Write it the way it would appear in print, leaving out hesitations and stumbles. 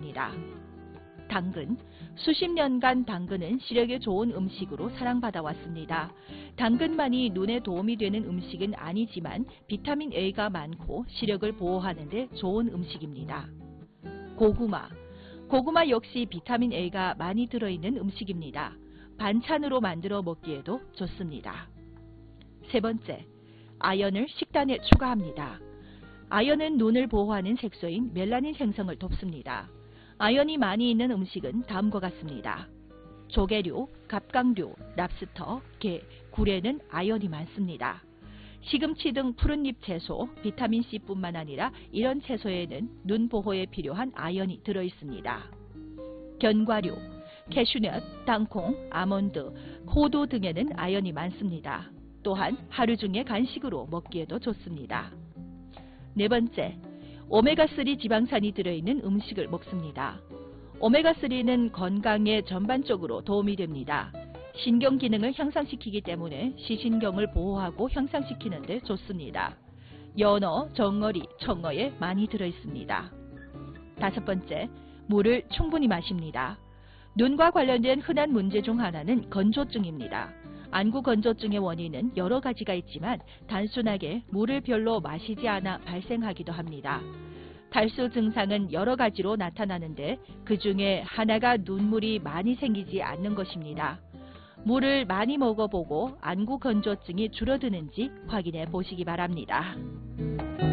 있습니다. 당근. 수십 년간 당근은 시력에 좋은 음식으로 사랑받아 왔습니다. 당근만이 눈에 도움이 되는 음식은 아니지만 비타민 A가 많고 시력을 보호하는 데 좋은 음식입니다. 고구마. 고구마 역시 비타민 A가 많이 들어있는 음식입니다. 반찬으로 만들어 먹기에도 좋습니다. 세 번째, 아연을 식단에 추가합니다. 아연은 눈을 보호하는 색소인 멜라닌 생성을 돕습니다. 아연이 많이 있는 음식은 다음과 같습니다. 조개류, 갑각류, 랍스터, 게, 굴에는 아연이 많습니다. 시금치 등 푸른잎 채소, 비타민C뿐만 아니라 이런 채소에는 눈 보호에 필요한 아연이 들어있습니다. 견과류, 캐슈넛, 땅콩, 아몬드, 호두 등에는 아연이 많습니다. 또한 하루 중에 간식으로 먹기에도 좋습니다. 네 번째, 오메가3 지방산이 들어있는 음식을 먹습니다. 오메가3는 건강에 전반적으로 도움이 됩니다. 신경 기능을 향상시키기 때문에 시신경을 보호하고 향상시키는 데 좋습니다. 연어, 정어리, 청어에 많이 들어있습니다. 다섯 번째, 물을 충분히 마십니다. 눈과 관련된 흔한 문제 중 하나는 건조증입니다. 안구 건조증의 원인은 여러 가지가 있지만 단순하게 물을 별로 마시지 않아 발생하기도 합니다. 탈수 증상은 여러 가지로 나타나는데 그 중에 하나가 눈물이 많이 생기지 않는 것입니다. 물을 많이 먹어보고 안구 건조증이 줄어드는지 확인해 보시기 바랍니다.